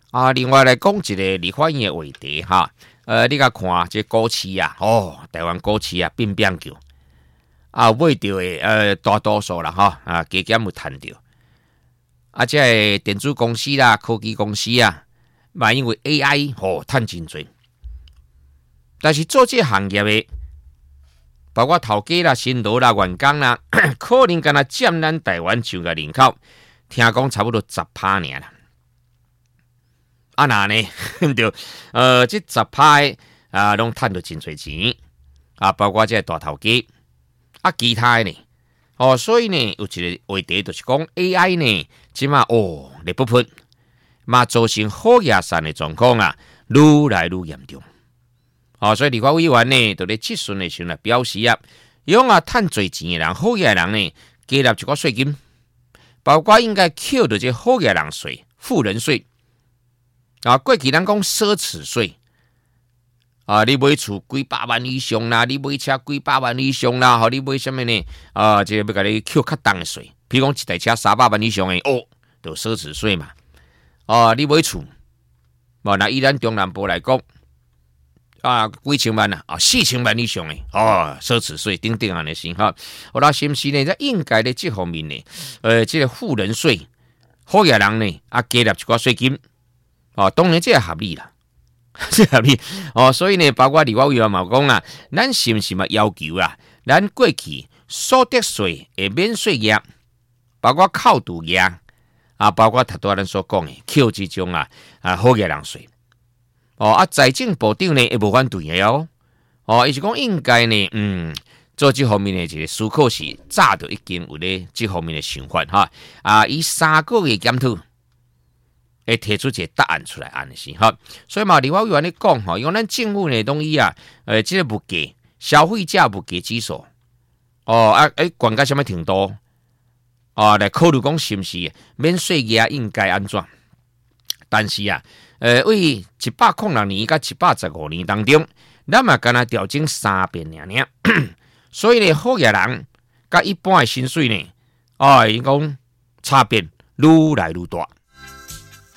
另外来讲一个立法院的话题哈，你甲看这股市啊，台湾股市啊变叫，买到的大多数啦哈，加减有赚到，这电子公司啦、科技公司啊，嘛因为 AI 赚真多，但是做这行业的，包括头家啦、新劳啦、员工啦，可能敢若占咱台湾就业人口，听讲差不多10%尔啦。那呢？对，这10%拢赚到真侪钱包括这大头家其他的呢，所以呢，有一个话题就是讲 AI 呢，即马你不喷，嘛造成好野山的状况愈来愈严重。所以立法委员呢，就咧质询的时候表示用赚侪钱的人、好野人呢，加纳一个税金，包括应该扣到这好野人税、富人税。过去咱讲奢侈税你买厝几百万以上啦，你买车几百万以上啦，你买什么呢？这要甲你扣较重的税，比如讲一台车300万以上的就奢侈税嘛。你买厝，那以咱中南部来讲几千万4000万以上的奢侈税等等的是哈。那是不是呢？在应该的这方面呢，这个富人税，好野人呢加纳一寡税金。当然这也合理啦，这合理所以呢，包括立法委员嘛讲咱是不是嘛要求咱过去所得税的免税额，包括扣除额包括头拄咱所讲的扣这种好野人税财政部长呢也无反对的伊是讲应该呢做这方面的一个思考是早就已经有咧这方面的想法以3个月检讨。会提出一个答案出来，安是哈，所以嘛，立法委员咧讲用咱政府呢东西这个物价、消费者物价指数管到什么程度来考虑讲是不是免税额应该安怎？但是为106年到115年当中，咱嘛敢若调整3遍尔，所以呢，好野人甲一般的薪水呢，因讲差别愈来愈大。